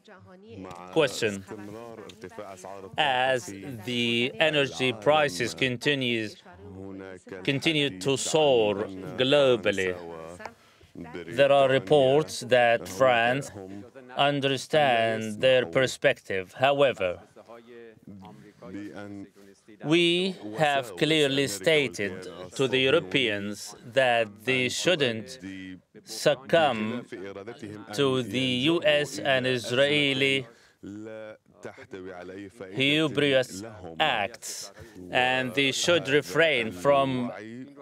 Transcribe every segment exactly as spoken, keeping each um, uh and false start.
Question. As the energy prices continues, continue to soar globally, there are reports that France understands their perspective. However, we have clearly stated to the Europeans that they shouldn't succumb to the U S and Israeli hubris acts, and they should refrain from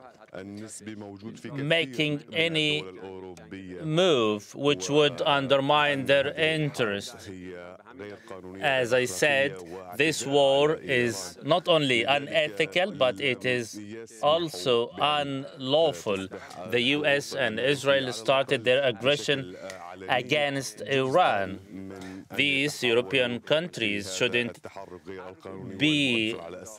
making any move which would undermine their interest. As I said, this war is not only unethical, but it is also unlawful. The U S and Israel started their aggression against Iran. These European countries shouldn't be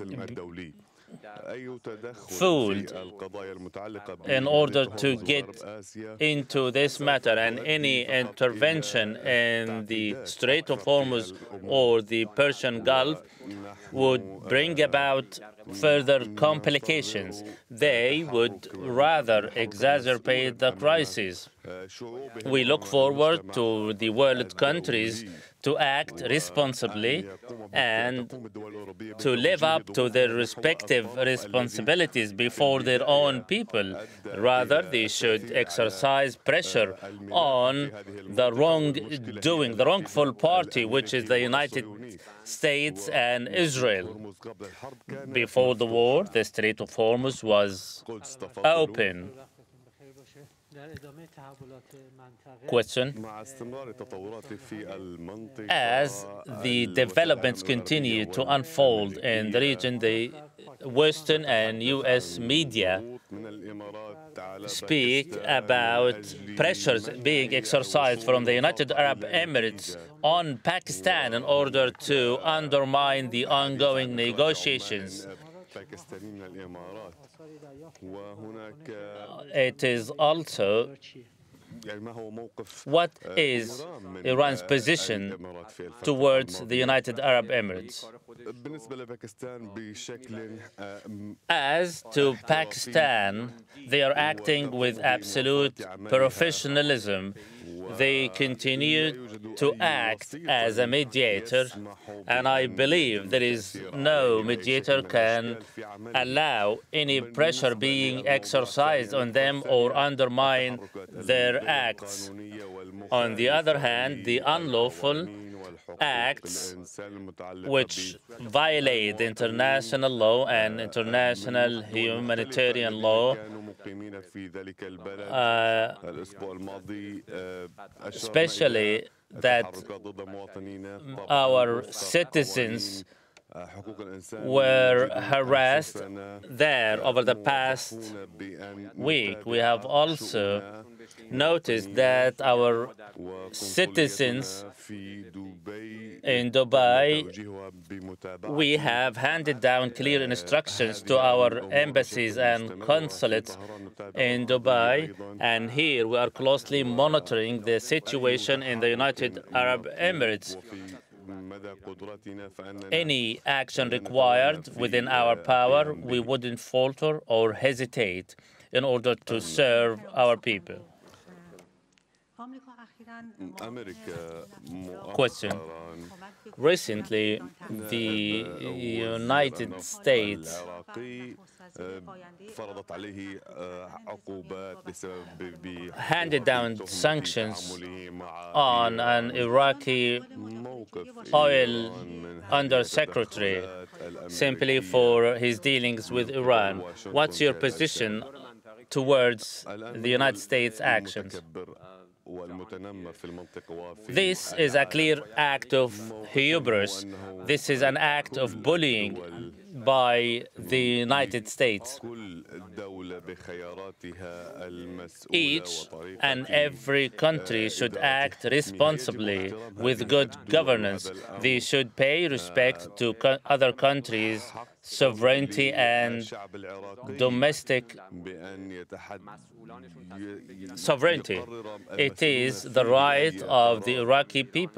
fooled in order to get into this matter, and any intervention in the Strait of Hormuz or the Persian Gulf would bring about further complications. They would rather exacerbate the crisis. We look forward to the world countries to act responsibly and to live up to their respective responsibilities before their own people. Rather, they should exercise pressure on the wrongdoing, the wrongful party, which is the United States and Israel. Before the war, the Strait of Hormuz was open. Question. As the developments continue to unfold in the region, the Western and U S media speak about pressures being exercised from the United Arab Emirates on Pakistan in order to undermine the ongoing negotiations. It is also, what is Iran's position towards the United Arab Emirates? As to Pakistan, they are acting with absolute professionalism. They continue to act as a mediator, and I believe there is no mediator can allow any pressure being exercised on them or undermine their acts. On the other hand, the unlawful acts which violate international law and international humanitarian law, uh, especially that our citizens were harassed there over the past week. We have also noticed that our citizens in Dubai, we have handed down clear instructions to our embassies and consulates in Dubai, and here we are closely monitoring the situation in the United Arab Emirates. Any action required within our power, we wouldn't falter or hesitate in order to serve our people. Question. Recently, the United States handed down sanctions on an Iraqi oil undersecretary simply for his dealings with Iran. What's your position towards the United States' actions? This is a clear act of hubris. This is an act of bullying by the United States. Each and every country should act responsibly with good governance. They should pay respect to co other countries' sovereignty and domestic sovereignty. It is the right of the Iraqi people